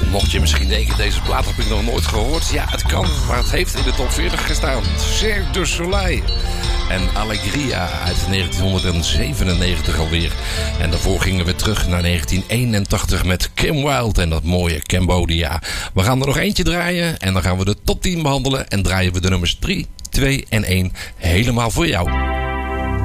Mocht je misschien denken, deze plaat heb ik nog nooit gehoord. Ja, het kan, maar het heeft in de top 40 gestaan. Cirque du Soleil. En Allegria uit 1997 alweer. En daarvoor gingen we terug naar 1981 met Kim Wilde en dat mooie Cambodia. We gaan er nog eentje draaien en dan gaan we de top 10 behandelen. En draaien we de nummers 3, 2 en 1 helemaal voor jou.